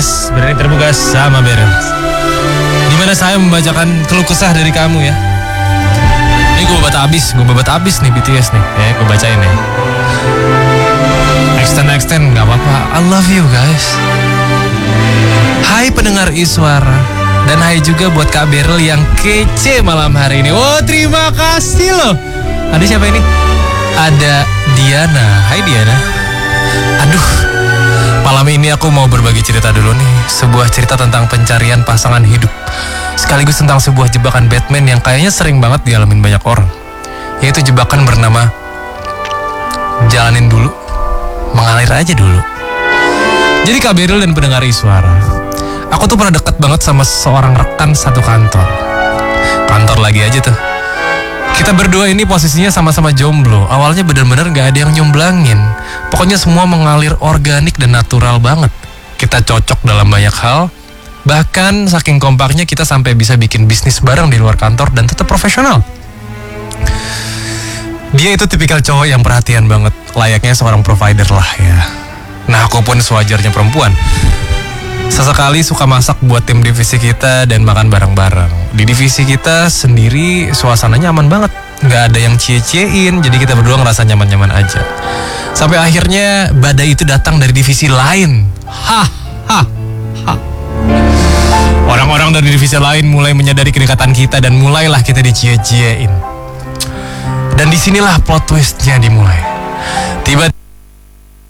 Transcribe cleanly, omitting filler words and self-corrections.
BTS berani terbuka sama Beryl, di mana saya membacakan keluh kesah dari kamu ya. Ini gue babat abis nih BTS nih. Gue bacain ya. Extend nggak apa-apa. I love you guys. Hai pendengar Iswara, dan hai juga buat Kak Beryl yang kece malam hari ini. Oh terima kasih loh. Ada siapa ini? Ada Diana. Hai Diana. Aduh, malam ini aku mau berbagi cerita dulu nih. Sebuah cerita tentang pencarian pasangan hidup, sekaligus tentang sebuah jebakan Batman yang kayaknya sering banget dialamin banyak orang. Yaitu jebakan bernama jalanin dulu, mengalir aja dulu. Jadi Kak Beryl dan pendengar Iswara, aku tuh pernah deket banget sama seorang rekan satu kantor. Kantor lagi aja tuh. Kita berdua ini posisinya sama-sama jomblo. Awalnya benar-benar gak ada yang nyomblangin. Pokoknya semua mengalir organik dan natural banget. Kita cocok dalam banyak hal. Bahkan saking kompaknya kita sampai bisa bikin bisnis bareng di luar kantor dan tetap profesional. Dia itu tipikal cowok yang perhatian banget, layaknya seorang provider lah ya. Nah aku pun sewajarnya perempuan. Sesekali suka masak buat tim divisi kita dan makan bareng-bareng. Di divisi kita sendiri suasananya aman banget, gak ada yang cie-ciein, jadi kita berdua ngerasa nyaman-nyaman aja. Sampai akhirnya badai itu datang dari divisi lain. Orang-orang dari divisi lain mulai menyadari kedekatan kita dan mulailah kita dicie-ciein. Dan disinilah plot twistnya dimulai. Tiba